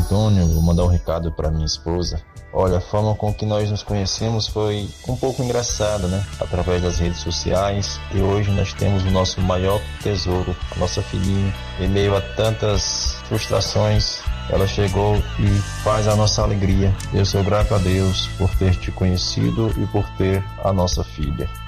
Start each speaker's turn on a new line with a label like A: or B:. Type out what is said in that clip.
A: Antônio, vou mandar um recado para minha esposa. Olha, a forma com que nós nos conhecemos foi um pouco engraçada, né? Através das redes sociais. E hoje nós temos o nosso maior tesouro, a nossa filhinha. Em meio a tantas frustrações, ela chegou e faz a nossa alegria. Eu sou grato a Deus por ter te conhecido e por ter a nossa filha.